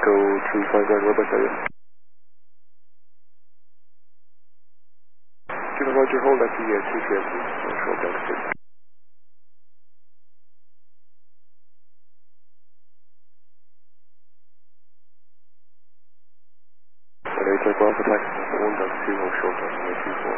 255 Robert area. Give a Roger, hold at the 2 please. Short down to 6. Take off attack 1.2 or short down to 24.